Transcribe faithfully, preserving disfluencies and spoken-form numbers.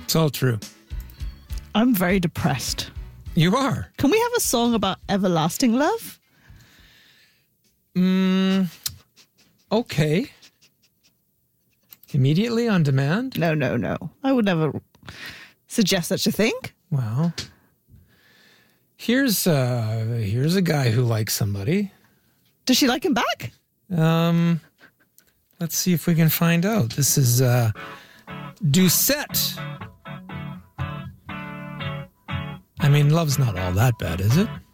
It's all true. I'm very depressed. You are. Can we have a song about everlasting love? Mm, okay. Immediately on demand? No, no, no. I would never suggest such a thing. Well, here's uh, here's a guy who likes somebody. Does she like him back? Um, let's see if we can find out. This is uh, Doucette. I mean, love's not all that bad, is it?